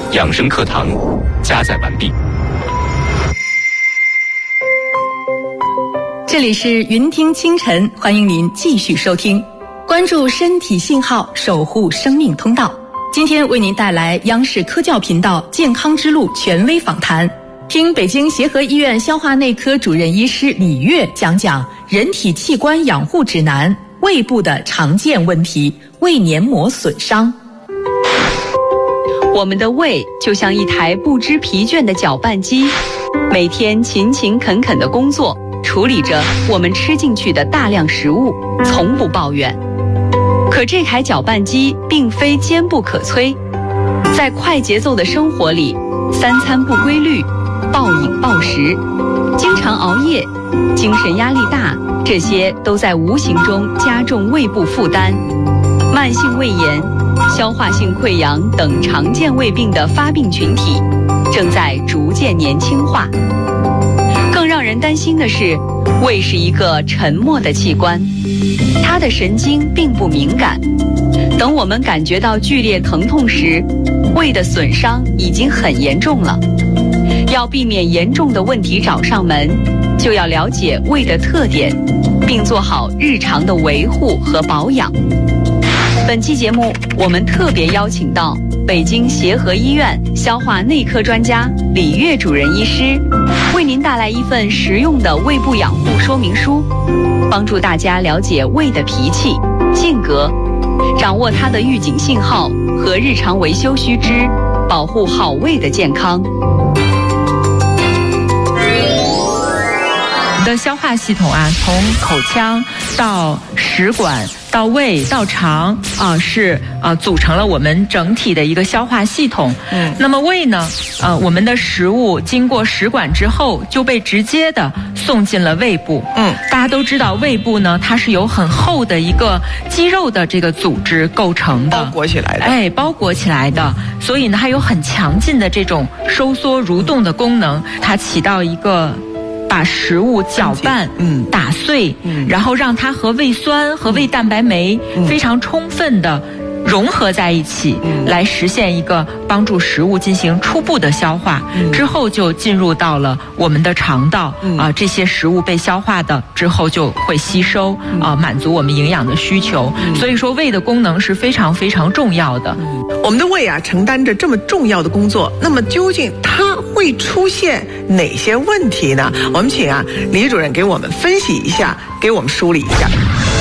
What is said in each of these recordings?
养生课堂加载完毕。 这里是云听清晨，欢迎您继续收听，关注身体信号，守护生命通道。今天为您带来央视科教频道健康之路权威访谈，听北京协和医院消化内科主任医师李月讲讲人体器官养护指南，胃部的常见问题，胃黏膜损伤。 我们的胃就像一台不知疲倦的搅拌机，每天勤勤恳恳地工作，处理着我们吃进去的大量食物，从不抱怨。可这台搅拌机并非坚不可摧，在快节奏的生活里，三餐不规律，暴饮暴食，经常熬夜，精神压力大，这些都在无形中加重胃部负担。慢性胃炎、消化性溃疡等常见胃病的发病群体正在逐渐年轻化。更让人担心的是，胃是一个沉默的器官，它的神经并不敏感。等我们感觉到剧烈疼痛时，胃的损伤已经很严重了。要避免严重的问题找上门，就要了解胃的特点，并做好日常的维护和保养。本期节目，我们特别邀请到北京协和医院消化内科专家李月主任医师，为您带来一份实用的胃部养护说明书，帮助大家了解胃的脾气、性格，掌握它的预警信号和日常维修须知，保护好胃的健康。 我们的消化系统啊，从口腔到食管到胃到肠是组成了我们整体的一个消化系统。那么胃呢，我们的食物经过食管之后就被直接的送进了胃部。大家都知道胃部呢，它是由很厚的一个肌肉的这个组织构成的， 包裹起来的。 包裹起来的，所以呢，它有很强劲的这种收缩蠕动的功能，它起到一个把食物搅拌、打碎，然后让它和胃酸和胃蛋白酶非常充分的融合在一起，来实现一个帮助食物进行初步的消化，之后就进入到了我们的肠道，这些食物被消化的之后就会吸收，满足我们营养的需求。所以说胃的功能是非常非常重要的。 我们的胃啊，承担着这么重要的工作，那么究竟它会出现哪些问题呢？我们请李主任给我们分析一下，给我们梳理一下。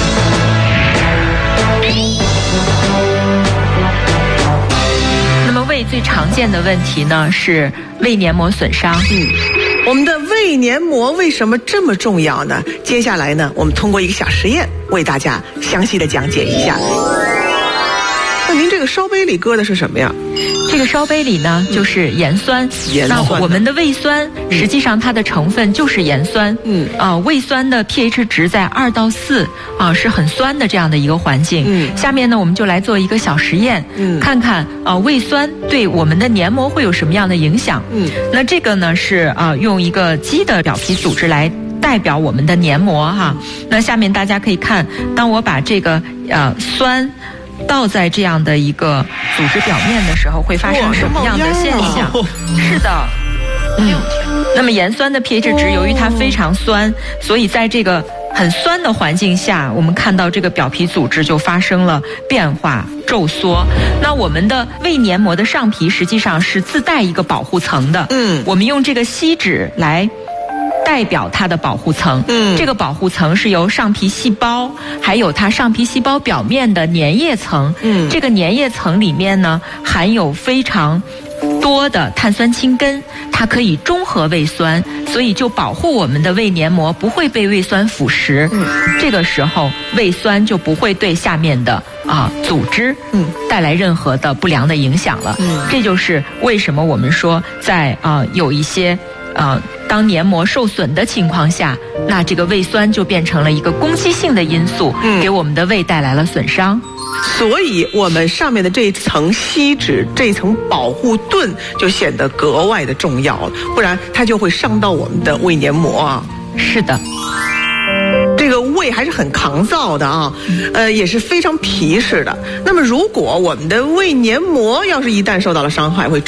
那么胃最常见的问题呢是胃黏膜损伤。 我们的胃黏膜为什么这么重要呢？接下来呢，我们通过一个小实验为大家详细的讲解一下。那您这个烧杯里搁的是什么呀？ 这个烧杯里呢，就是盐酸。那我们的胃酸实际上它的成分就是盐酸。胃酸的 pH 值在2到4，是很酸的这样的一个环境。下面呢，我们就来做一个小实验，看看胃酸对我们的黏膜会有什么样的影响。那这个呢是用一个鸡的表皮组织来代表我们的黏膜哈。那下面大家可以看，当我把这个酸倒在这样的一个组织表面的时候，会发生什么样的现象？是的，那么盐酸的 pH 值由于它非常酸，所以在这个很酸的环境下，我们看到这个表皮组织就发生了变化、皱缩。那我们的胃黏膜的上皮实际上是自带一个保护层的。我们用这个锡纸来代表它的保护层。这个保护层是由上皮细胞还有它上皮细胞表面的粘液层。这个粘液层里面呢含有非常多的碳酸氢根，它可以中和胃酸，所以就保护我们的胃黏膜不会被胃酸腐蚀。这个时候胃酸就不会对下面的组织带来任何的不良的影响了。这就是为什么我们说在有一些当黏膜受损的情况下，那这个胃酸就变成了一个攻击性的因素，给我们的胃带来了损伤。 所以我们上面的这一层锡纸，这一层保护盾就显得格外的重要了，不然它就会伤到我们的胃黏膜啊。 是的， 这个胃还是很抗造的啊，也是非常皮实的。那么如果我们的胃黏膜要是一旦受到了伤害，会